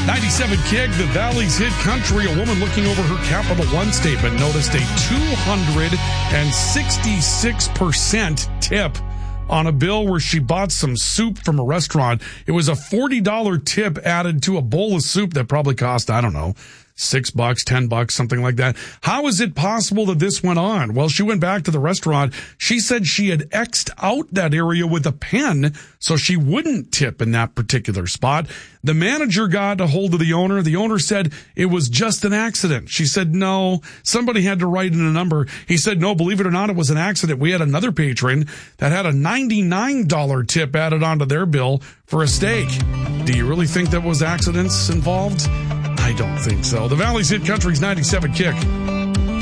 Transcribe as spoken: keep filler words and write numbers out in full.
ninety-seven Kick, the Valley's Hit Country. A woman looking over her Capital One statement noticed a two hundred sixty-six percent tip on a bill where she bought some soup from a restaurant. It was a forty dollars tip added to a bowl of soup that probably cost, I don't know, six bucks, ten bucks, something like that. How is it possible that this went on? Well, she went back to the restaurant. She said she had X'd out that area with a pen so she wouldn't tip in that particular spot. The manager got a hold of the owner. The owner said it was just an accident. She said, no, somebody had to write in a number. He said, no, believe it or not, it was an accident. We had another patron that had a ninety-nine dollars tip added onto their bill for a steak. Do you really think that was accidents involved? I don't think so. The Valley's Hit Country's ninety-seven Kick.